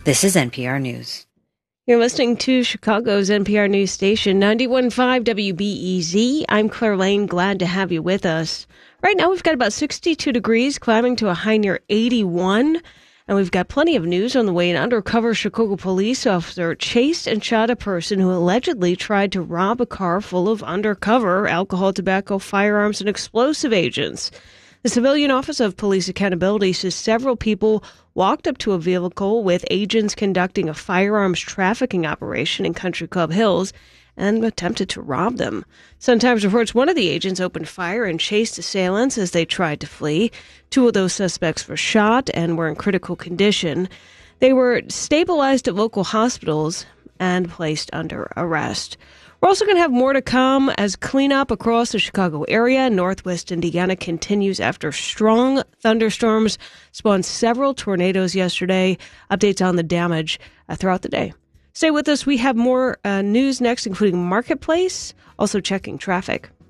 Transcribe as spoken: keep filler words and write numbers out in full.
This is N P R News. You're listening to Chicago's N P R News Station, ninety-one point five W B E Z. I'm Claire Lane. Glad to have you with us. Right now, we've got about sixty-two degrees, climbing to a high near eighty-one. And we've got plenty of news on the way. An undercover Chicago police officer chased and shot a person who allegedly tried to rob a car full of undercover alcohol, tobacco, firearms, and explosive agents. The Civilian Office of Police Accountability says several people walked up to a vehicle with agents conducting a firearms trafficking operation in Country Club Hills and attempted to rob them. Sun-Times reports one of the agents opened fire and chased assailants as they tried to flee. Two of those suspects were shot and were in critical condition. They were stabilized at local hospitals and placed under arrest. We're also going to have more to come as cleanup across the Chicago area. Northwest Indiana continues after strong thunderstorms spawned several tornadoes yesterday. Updates on the damage uh, throughout the day. Stay with us. We have more uh, news next, including Marketplace, also checking traffic.